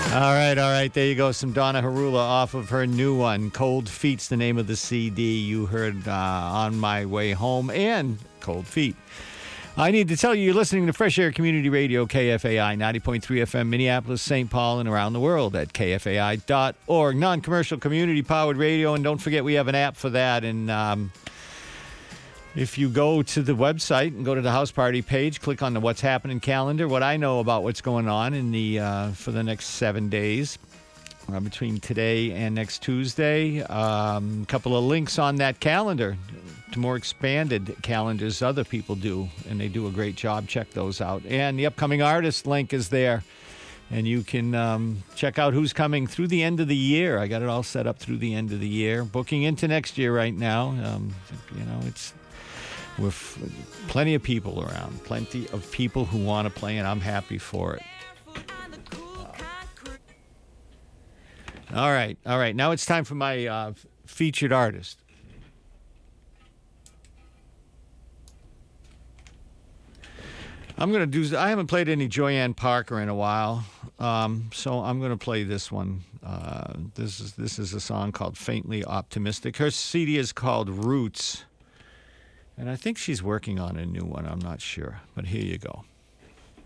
All right. There you go. Some Donna Harula off of her new one. Cold Feet's the name of the CD you heard on my way home, and Cold Feet. I need to tell you, you're listening to Fresh Air Community Radio, KFAI 90.3 FM, Minneapolis, St. Paul, and around the world at KFAI.org. Non-commercial community-powered radio, and don't forget we have an app for that. And if you go to the website and go to the house party page, click on the What's Happening calendar, what I know about what's going on in the for the next 7 days. Between today and next Tuesday. A couple of links on that calendar to more expanded calendars other people do, and they do a great job. Check those out. And the upcoming artist link is there, and you can check out who's coming through the end of the year. I got it all set up through the end of the year. Booking into next year right now. It's with plenty of people around, plenty of people who want to play, and I'm happy for it. All right. Now it's time for my featured artist. I'm going to do... I haven't played any Joyanne Parker in a while, so I'm going to play this one. This is a song called Faintly Optimistic. Her CD is called Roots, and I think she's working on a new one. I'm not sure, but here you go.